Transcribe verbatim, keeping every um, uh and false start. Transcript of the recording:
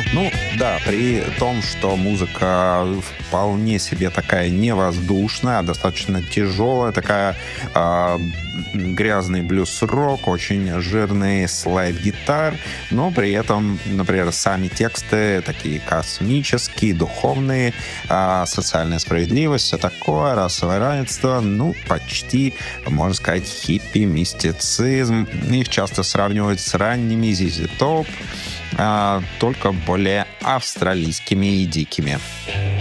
Ну, да, при том, что музыка вполне себе такая невоздушная, а достаточно тяжелая, такая э, грязный блюз-рок, очень жирный слайд-гитар, но при этом, например, сами тексты такие космические, духовные, э, социальная справедливость, все такое, расовое равенство, ну, почти, можно сказать, хиппи, мистицизм. Их часто сравнивают с ранними зет Top, а, только более австралийскими и дикими.